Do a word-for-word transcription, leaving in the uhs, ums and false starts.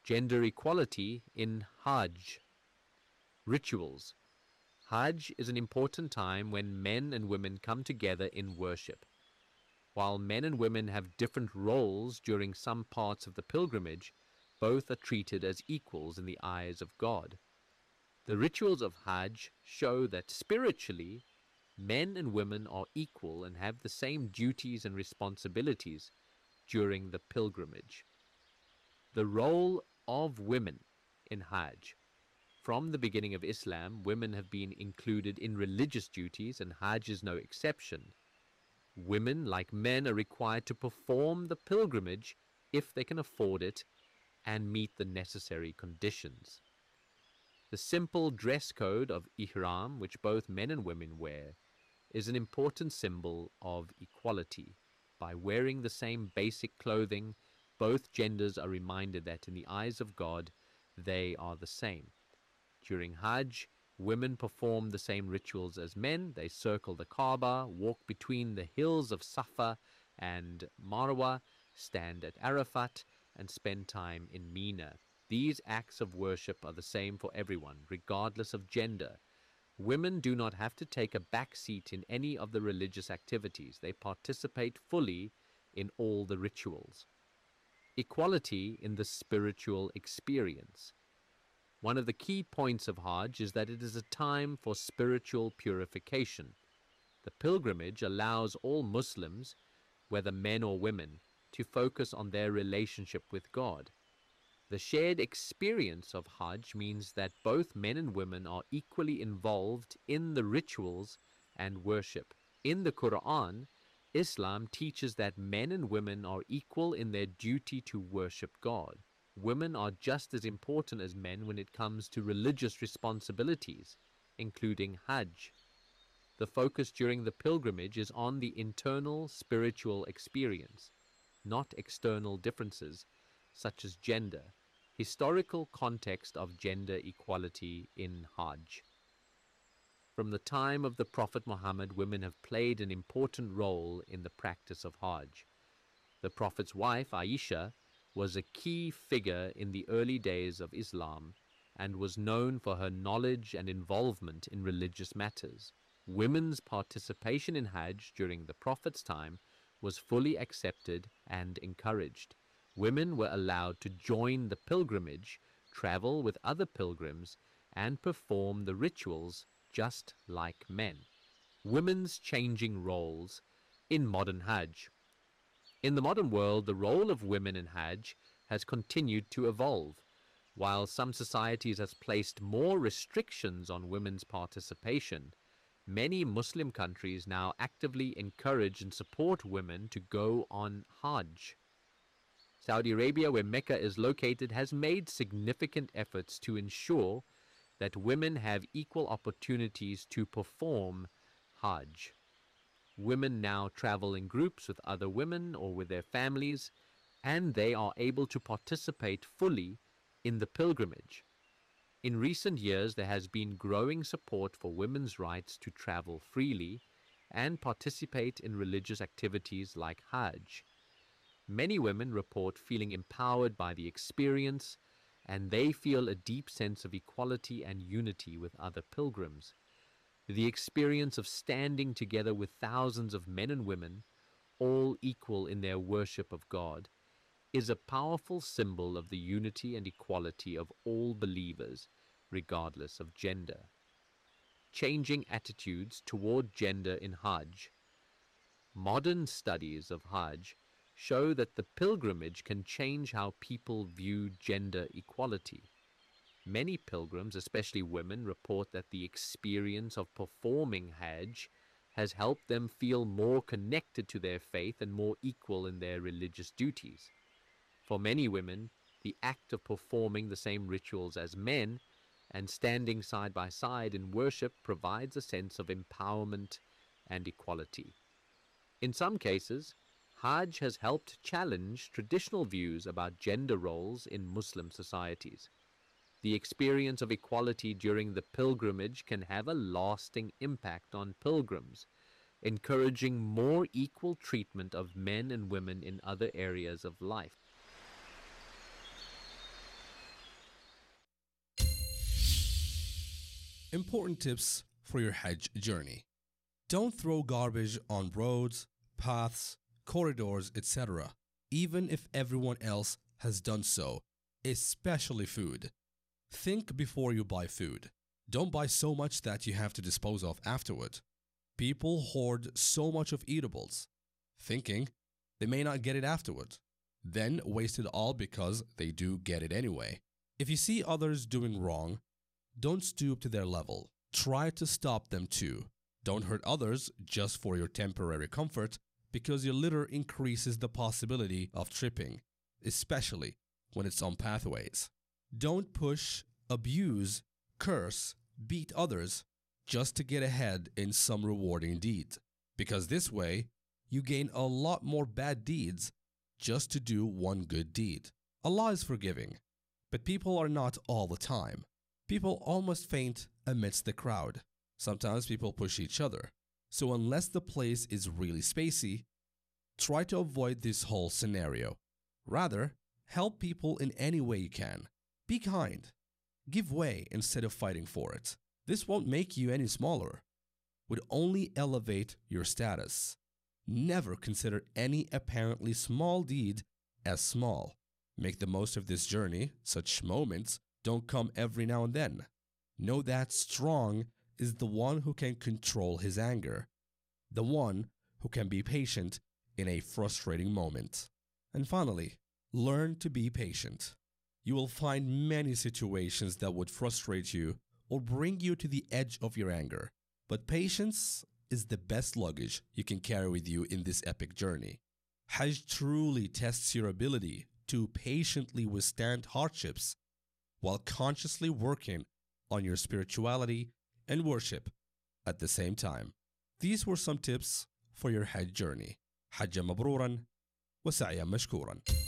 Gender equality in Hajj. Rituals. Hajj is an important time when men and women come together in worship. While men and women have different roles during some parts of the pilgrimage, both are treated as equals in the eyes of God. The rituals of Hajj show that spiritually, men and women are equal and have the same duties and responsibilities during the pilgrimage. The role of women in Hajj. From the beginning of Islam, women have been included in religious duties, and Hajj is no exception. Women, like men, are required to perform the pilgrimage if they can afford it and meet the necessary conditions. The simple dress code of ihram, which both men and women wear, is an important symbol of equality. By wearing the same basic clothing, both genders are reminded that in the eyes of God, they are the same. During Hajj, women perform the same rituals as men. They circle the Kaaba, walk between the hills of Safa and Marwa, stand at Arafat, and spend time in Mina. These acts of worship are the same for everyone, regardless of gender. Women do not have to take a back seat in any of the religious activities. They participate fully in all the rituals. Equality in the spiritual experience. One of the key points of Hajj is that it is a time for spiritual purification. The pilgrimage allows all Muslims, whether men or women, to focus on their relationship with God. The shared experience of Hajj means that both men and women are equally involved in the rituals and worship. In the Quran, Islam teaches that men and women are equal in their duty to worship God. Women are just as important as men when it comes to religious responsibilities, including Hajj. The focus during the pilgrimage is on the internal spiritual experience, not external differences such as gender. Historical context of gender equality in Hajj. From the time of the Prophet Muhammad, women have played an important role in the practice of Hajj. The Prophet's wife, Aisha, was a key figure in the early days of Islam and was known for her knowledge and involvement in religious matters. Women's participation in Hajj during the Prophet's time was fully accepted and encouraged. Women were allowed to join the pilgrimage, travel with other pilgrims, and perform the rituals just like men. Women's changing roles in modern Hajj. In the modern world, the role of women in Hajj has continued to evolve. While some societies have placed more restrictions on women's participation, many Muslim countries now actively encourage and support women to go on Hajj. Saudi Arabia, where Mecca is located, has made significant efforts to ensure that women have equal opportunities to perform Hajj. Women now travel in groups with other women or with their families, and they are able to participate fully in the pilgrimage. In recent years, there has been growing support for women's rights to travel freely and participate in religious activities like Hajj. Many women report feeling empowered by the experience, and they feel a deep sense of equality and unity with other pilgrims. The experience of standing together with thousands of men and women, all equal in their worship of God, is a powerful symbol of the unity and equality of all believers, regardless of gender. Changing attitudes toward gender in Hajj. Modern studies of Hajj show that the pilgrimage can change how people view gender equality. Many pilgrims, especially women, report that the experience of performing Hajj has helped them feel more connected to their faith and more equal in their religious duties. For many women, the act of performing the same rituals as men and standing side by side in worship provides a sense of empowerment and equality. In some cases, Hajj has helped challenge traditional views about gender roles in Muslim societies. The experience of equality during the pilgrimage can have a lasting impact on pilgrims, encouraging more equal treatment of men and women in other areas of life. Important tips for your Hajj journey. Don't throw garbage on roads, paths, corridors, et cetera, even if everyone else has done so, especially food. Think before you buy food. Don't buy so much that you have to dispose of afterward. People hoard so much of eatables, thinking they may not get it afterward, then waste it all because they do get it anyway. If you see others doing wrong, don't stoop to their level. Try to stop them too. Don't hurt others just for your temporary comfort, because your litter increases the possibility of tripping, especially when it's on pathways. Don't push, abuse, curse, beat others just to get ahead in some rewarding deed, because this way you gain a lot more bad deeds just to do one good deed. Allah is forgiving, but people are not all the time. People almost faint amidst the crowd. Sometimes people push each other. So unless the place is really spacey, try to avoid this whole scenario. Rather, help people in any way you can. Be kind. Give way instead of fighting for it. This won't make you any smaller. Would only elevate your status. Never consider any apparently small deed as small. Make the most of this journey. Such moments don't come every now and then. Know that strong is the one who can control his anger, the one who can be patient in a frustrating moment. And finally, learn to be patient. You will find many situations that would frustrate you or bring you to the edge of your anger. But patience is the best luggage you can carry with you in this epic journey. Hajj truly tests your ability to patiently withstand hardships while consciously working on your spirituality and worship at the same time. These were some tips for your Hajj journey. Hajjan mabruran wa sa'yan mashkuran.